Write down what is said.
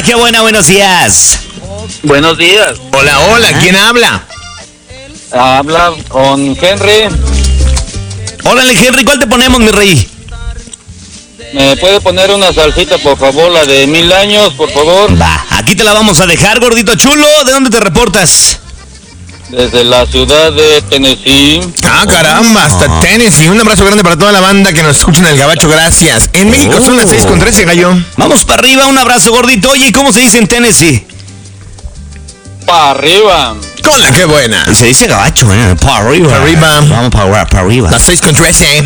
qué buena, buenos días. Buenos días. Hola, hola, ¿quién habla? Habla con Henry. Órale, Henry, ¿cuál te ponemos, mi rey? ¿Me puede poner una salsita, por favor? La de 1000 años, por favor. Va, aquí te la vamos a dejar, gordito chulo. ¿De dónde te reportas? Desde la ciudad de Tennessee. Ah, caramba, hasta Tennessee. Un abrazo grande para toda la banda que nos escucha en el Gabacho, gracias. En México son las 6:13, gallo. Vamos para arriba, un abrazo, gordito. Oye, ¿cómo se dice en Tennessee? Para arriba. Con la que buena. Se dice gabacho, para arriba. Pa' arriba. Vamos para arriba. Las 6:13.